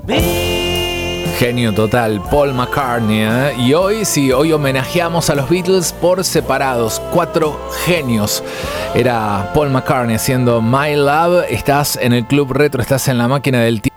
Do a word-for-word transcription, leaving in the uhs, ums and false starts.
Genio total, Paul McCartney, ¿eh? Y hoy sí, hoy homenajeamos a los Beatles por separados, cuatro genios. Era Paul McCartney haciendo My Love. Estás en el Club Retro, estás en la máquina del tiempo.